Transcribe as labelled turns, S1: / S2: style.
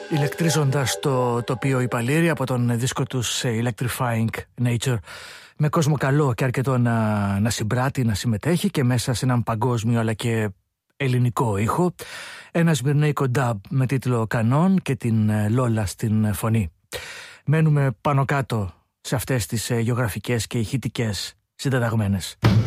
S1: Ηλεκτρίζοντας το τοπίο οι Παλήροι από τον δίσκο τους Electrifying Nature, με κόσμο καλό και αρκετό να συμπράττει, να συμμετέχει και μέσα σε έναν παγκόσμιο αλλά και ελληνικό ήχο. Ένα σμυρνέικο dub με τίτλο Κανόν και την Λόλα στην φωνή. Μένουμε πάνω κάτω σε αυτές τις γεωγραφικές και ηχητικές συντεταγμένες.